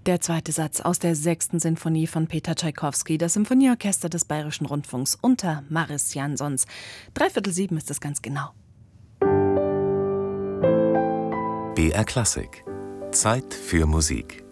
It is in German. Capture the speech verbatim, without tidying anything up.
Der zweite Satz aus der sechsten Sinfonie von Peter Tschaikowski, das Symphonieorchester des Bayerischen Rundfunks unter Maris Jansons. Dreiviertel sieben ist es ganz genau. B R Klassik. Zeit für Musik.